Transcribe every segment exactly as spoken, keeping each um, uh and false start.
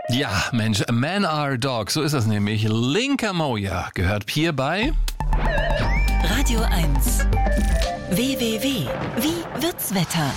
Ja, Mensch, Men Are Dog, so ist das nämlich. Linka Moja gehört hier bei Radio eins. W W W. Wie wird's Wetter?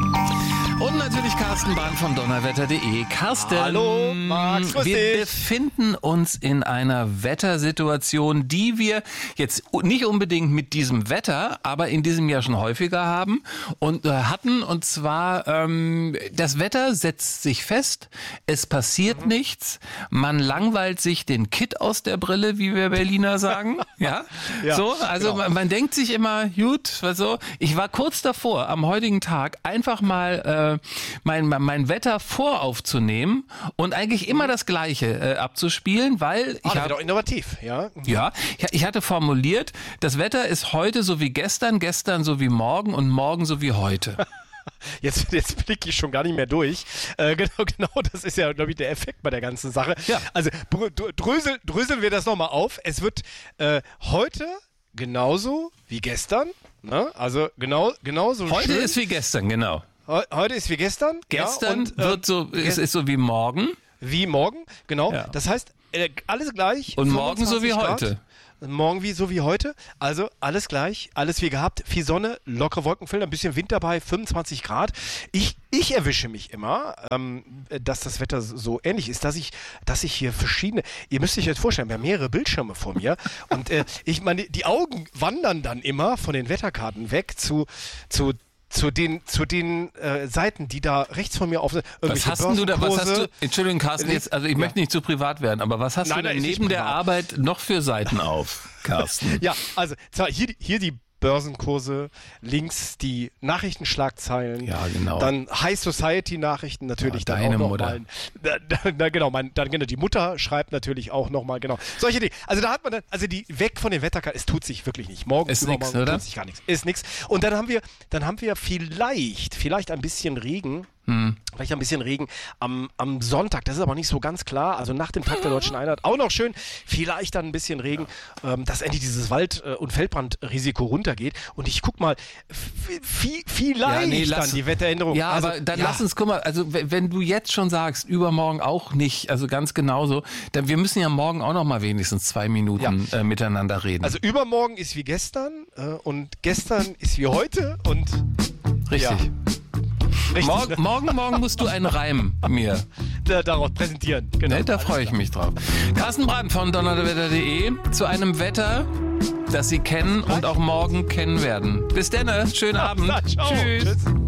Und natürlich Carsten Bahn von donnerwetter punkt de. Carsten, hallo Max, grüß wir dich. befinden uns in einer Wettersituation, die wir jetzt nicht unbedingt mit diesem Wetter, aber in diesem Jahr schon häufiger haben und äh, hatten. Und zwar, ähm, das Wetter setzt sich fest, es passiert mhm. nichts, man langweilt sich den Kitt aus der Brille, wie wir Berliner sagen. ja? ja, so, also genau. man, man denkt sich immer, gut, so. Ich war kurz davor, am heutigen Tag einfach mal äh, mein, mein Wetter voraufzunehmen und eigentlich immer das Gleiche äh, abzuspielen, weil ah, ich habe... doch innovativ, ja? Ja, ich, ich hatte formuliert, das Wetter ist heute so wie gestern, gestern so wie morgen und morgen so wie heute. Jetzt, jetzt blicke ich schon gar nicht mehr durch. Äh, genau, genau, das ist ja, glaube ich, der Effekt bei der ganzen Sache. Ja. Also drösel, dröseln wir das nochmal auf. Es wird äh, heute genauso wie gestern. Ne? Also genau, genauso Heute schön. ist wie gestern, genau. Heute ist wie gestern. Gestern ja, und, wird so, äh, ist, ist so wie morgen. Wie morgen, genau. Ja. Das heißt, äh, alles gleich. Und morgen so wie Grad. heute. Morgen wie so wie heute. Also alles gleich, alles wie gehabt. Viel Sonne, lockere Wolkenfelder, ein bisschen Wind dabei, fünfundzwanzig Grad. Ich, ich erwische mich immer, ähm, dass das Wetter so ähnlich ist, dass ich, dass ich hier verschiedene, ihr müsst euch jetzt vorstellen, wir haben mehrere Bildschirme vor mir und äh, ich meine, die Augen wandern dann immer von den Wetterkarten weg zu, zu Zu den, zu den äh, Seiten, die da rechts von mir auf sind. Was hast denn du da, was hast du, Entschuldigung Carsten, jetzt, also ich ja. möchte nicht zu privat werden, aber was hast nein, du denn nein, neben der Arbeit noch für Seiten auf, Carsten? Ja, also hier, hier die Börsenkurse, links die Nachrichtenschlagzeilen, ja, genau. Dann High Society Nachrichten natürlich. Ja, dann deine auch noch Mutter. Mal, da, da, da, genau, mein, dann genau, die Mutter schreibt natürlich auch nochmal, genau. Solche Dinge. Also da hat man dann, also die weg von den Wetterkarten, es tut sich wirklich nicht. Morgen, ist nix, oder? tut sich gar nichts. Ist nichts. Und dann haben wir, dann haben wir vielleicht, vielleicht ein bisschen Regen. Hm. Vielleicht ein bisschen Regen am, am Sonntag, das ist aber nicht so ganz klar. Also nach dem Tag der Deutschen Einheit auch noch schön. Vielleicht dann ein bisschen Regen, ja. ähm, dass endlich dieses Wald- und Feldbrandrisiko runtergeht. Und ich guck mal, vielleicht ja, nee, dann lass, die Wetteränderung. Ja, also, aber dann ja. lass uns, guck mal, also wenn du jetzt schon sagst, übermorgen auch nicht, also ganz genauso, dann wir müssen ja morgen auch noch mal wenigstens zwei Minuten ja. äh, miteinander reden. Also übermorgen ist wie gestern äh, und gestern ist wie heute und richtig. Ja. Richtig, morgen, ne? morgen, morgen musst du einen Reim mir da, daraus präsentieren. Genau. Ne, da freue ich mich drauf. Carsten Brandt von donnerwetter punkt de zu einem Wetter, das Sie kennen und auch morgen kennen werden. Bis dann, schönen Abend. Ja, ciao. Tschüss. Tschüss.